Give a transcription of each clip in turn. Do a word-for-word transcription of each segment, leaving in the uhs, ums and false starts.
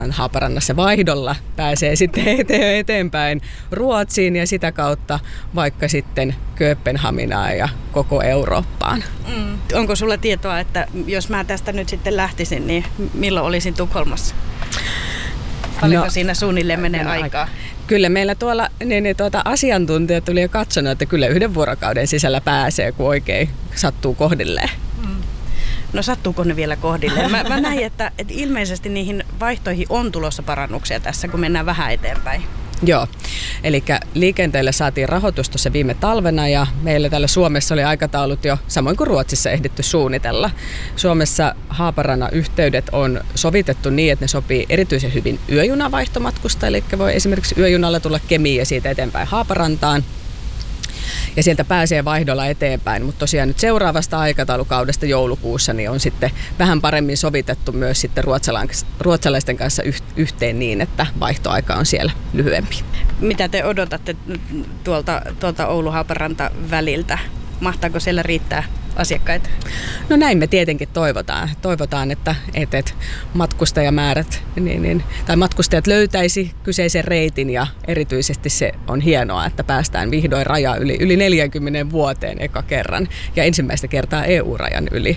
Haaparannassa vaihdolla pääsee sitten eteenpäin Ruotsiin ja sitä kautta vaikka sitten Kööpenhaminaan ja koko Eurooppaan. Mm. Onko sulla tietoa, että jos mä tästä nyt sitten lähtisin, niin milloin olisin Tukholmassa? Paljonko no, siinä suunnilleen menee aikaa? Kyllä meillä tuolla niin, niin, tuota, asiantuntijat tuli jo katsonut, että kyllä yhden vuorokauden sisällä pääsee, kun oikein sattuu kohdilleen. Mm. No sattuuko ne vielä kohdilleen? Mä, mä näin, että, että ilmeisesti niihin vaihtoihin on tulossa parannuksia tässä, kun mennään vähän eteenpäin. Joo, eli liikenteelle saatiin rahoitus tuossa viime talvena ja meillä täällä Suomessa oli aikataulut jo samoin kuin Ruotsissa ehditty suunnitella. Suomessa Haaparannan-yhteydet on sovitettu niin, että ne sopii erityisen hyvin yöjunavaihtomatkusta, eli voi esimerkiksi yöjunalla tulla Kemiin ja siitä eteenpäin Haaparantaan. Ja sieltä pääsee vaihdolla eteenpäin, mutta tosiaan nyt seuraavasta aikataulukaudesta joulukuussa niin on sitten vähän paremmin sovitettu myös sitten ruotsalaisten kanssa yhteen niin, että vaihtoaika on siellä lyhyempi. Mitä te odotatte tuolta, tuolta Oulu-Haaparanta väliltä? Mahtaako siellä riittää asiakkaita? No näin me tietenkin toivotaan. Toivotaan, että, että matkustajamäärät niin, niin, tai matkustajat löytäisi kyseisen reitin ja erityisesti se on hienoa, että päästään vihdoin raja yli, yli neljäänkymmeneen vuoteen eka kerran ja ensimmäistä kertaa E U-rajan yli.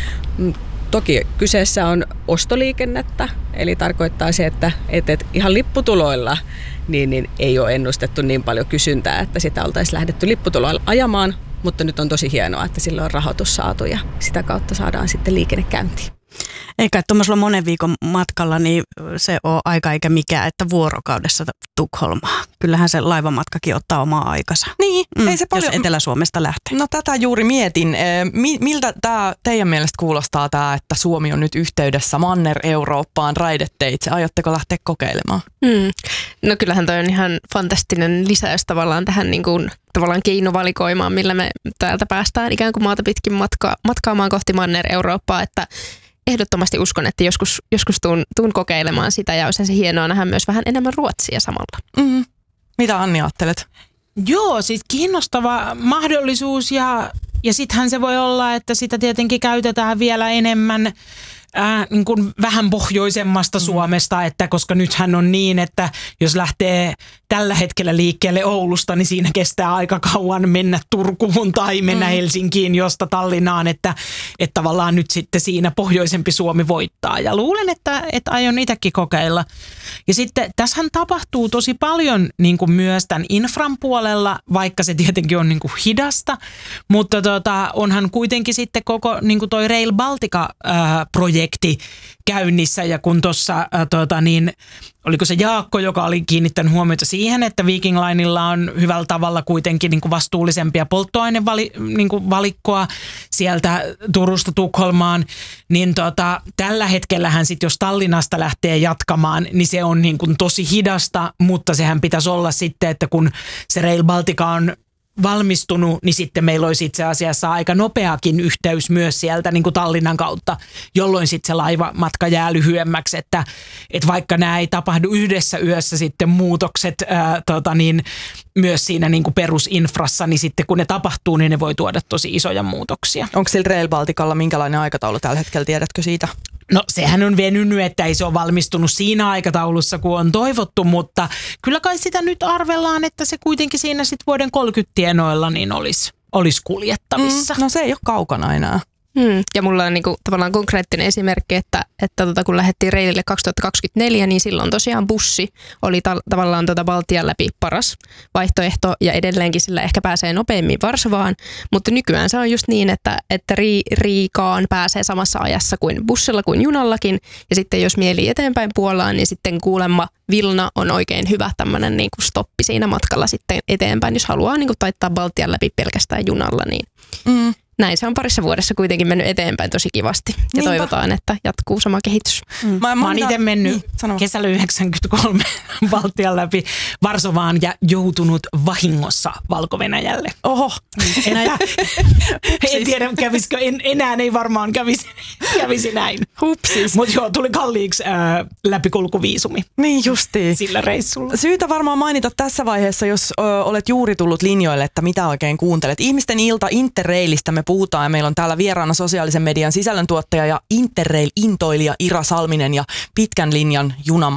Toki kyseessä on ostoliikennettä, eli tarkoittaa se, että, että ihan lipputuloilla niin, niin ei ole ennustettu niin paljon kysyntää, että sitä oltaisiin lähdetty lipputuloilla ajamaan. Mutta nyt on tosi hienoa, että sillä on rahoitus saatu ja sitä kautta saadaan sitten liikenne käyntiin. Eikä tuommoisella monen viikon matkalla, niin se on aika eikä mikään, että vuorokaudessa Tukholmaa. Kyllähän se laivamatkakin ottaa omaa aikansa. Niin, mm, ei se paljon... Jos Etelä-Suomesta lähtee. No tätä juuri mietin. Miltä tämä teidän mielestä kuulostaa tämä, että Suomi on nyt yhteydessä Manner-Eurooppaan raideteitse? Aiotteko lähteä kokeilemaan? Mm. No kyllähän toi on ihan fantastinen lisäys tavallaan tähän niin kuin, tavallaan keinovalikoimaan, millä me täältä päästään ikään kuin maata pitkin matka- matkaamaan kohti Manner-Eurooppaa, että ehdottomasti uskon, että joskus, joskus tuun, tuun kokeilemaan sitä ja olisi se hienoa nähdä myös vähän enemmän Ruotsia samalla. Mm. Mitä Anni ajattelet? Joo, siis kiinnostava mahdollisuus ja, ja sittenhän se voi olla, että sitä tietenkin käytetään vielä enemmän Äh, niin kuin vähän pohjoisemmasta Suomesta, että koska nythän on niin, että jos lähtee tällä hetkellä liikkeelle Oulusta, niin siinä kestää aika kauan mennä Turkuun tai mennä mm. Helsinkiin, josta Tallinnaan, että, että tavallaan nyt sitten siinä pohjoisempi Suomi voittaa. Ja luulen, että, että aion itsekin kokeilla. Ja sitten tässähän tapahtuu tosi paljon niin kuin myös tämän infran puolella, vaikka se tietenkin on niin kuin hidasta, mutta tota, onhan kuitenkin sitten koko niin kuin toi Rail Baltica-projekti käynnissä ja kun tuossa äh, tota niin, oliko se Jaakko, joka oli kiinnittänyt huomiota siihen, että Viking Linella on hyvällä tavalla kuitenkin niin kuin vastuullisempia polttoainevalikkoa sieltä Turusta Tukholmaan, niin tota, tällä hetkellähän sitten jos Tallinnasta lähtee jatkamaan, niin se on niin kuin tosi hidasta, mutta sehän pitäisi olla sitten, että kun se Rail Baltica on valmistunut, niin sitten meillä olisi itse asiassa aika nopeakin yhteys myös sieltä niin kuin Tallinnan kautta, jolloin sitten se laivamatka jää lyhyemmäksi, että, että vaikka nämä ei tapahdu yhdessä yössä sitten muutokset ää, tota niin, myös siinä niin kuin perusinfrassa, niin sitten kun ne tapahtuu, niin ne voi tuoda tosi isoja muutoksia. Onko sillä Rail Balticalla minkälainen aikataulu tällä hetkellä, tiedätkö siitä? No sehän on venynyt, että ei se ole valmistunut siinä aikataulussa, kun on toivottu, mutta kyllä kai sitä nyt arvellaan, että se kuitenkin siinä sitten vuoden kolmekymmentä tienoilla niin olisi, olisi kuljettavissa. Mm, no se ei ole kaukana enää. Hmm. Ja mulla on niinku tavallaan konkreettinen esimerkki, että, että tota, kun lähdettiin reilille kaksituhattakaksikymmentäneljä, niin silloin tosiaan bussi oli ta- tavallaan tota Baltian läpi paras vaihtoehto ja edelleenkin sillä ehkä pääsee nopeammin Varsovaan, mutta nykyään se on just niin, että, että Ri- Riikaan pääsee samassa ajassa kuin bussilla kuin junallakin ja sitten jos mieli eteenpäin Puolaan, niin sitten kuulemma Vilna on oikein hyvä tämmöinen niinku stoppi siinä matkalla sitten eteenpäin, jos haluaa niinku taittaa Baltian läpi pelkästään junalla, niin mm. näin se on parissa vuodessa kuitenkin mennyt eteenpäin tosi kivasti ja Niinpä. Toivotaan, että jatkuu sama kehitys. Mm. Mä, mä oon itse mennyt niin, kesällä yhdeksänkymmentäkolme Baltian läpi Varsovaan ja joutunut vahingossa Valko-Venäjälle. Oho. Enää, en tiedä kävisikö, en, enää ei varmaan kävisi, kävisi näin. Hupsis. Mutta joo, tuli kalliiksi ää, läpikulkuviisumi. Niin justiin. Sillä reissulla. Syytä varmaan mainita tässä vaiheessa, jos ö, olet juuri tullut linjoille, että mitä oikein kuuntelet. Ihmisten ilta Interrailista me puhutaan ja meillä on täällä vieraana sosiaalisen median sisällöntuottaja ja Interrail-intoilija Ira Salminen ja pitkän linjan junamatkaaja